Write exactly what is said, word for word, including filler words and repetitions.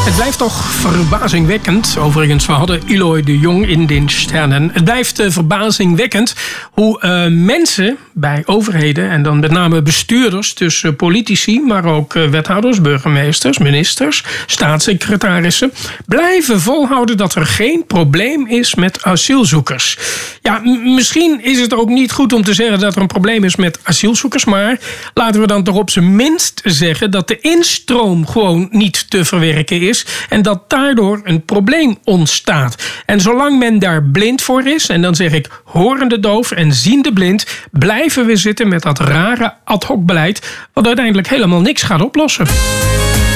Het blijft toch verbazingwekkend. Overigens, we hadden Eloy de Jong in Den Sternen. Het blijft uh, verbazingwekkend hoe uh, mensen bij overheden, en dan met name bestuurders, dus uh, politici, maar ook uh, wethouders, burgemeesters, ministers, staatssecretarissen, blijven volhouden dat er geen probleem is met asielzoekers. Ja, m- misschien is het ook niet goed om te zeggen dat er een probleem is met asielzoekers, maar laten we dan toch op zijn minst zeggen dat de instroom gewoon niet te verwerken is en dat daardoor een probleem ontstaat. En zolang men daar blind voor is, en dan zeg ik horende doof en ziende blind, blijven we zitten met dat rare ad hoc beleid wat uiteindelijk helemaal niks gaat oplossen.